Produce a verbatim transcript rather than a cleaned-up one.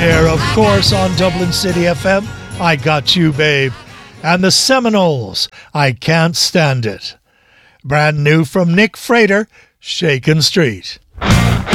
Here, of course, on Dublin City F M, I Got You, Babe. And the Seminoles, I Can't Stand It. Brand new from Nick Frater, Shakin' Street.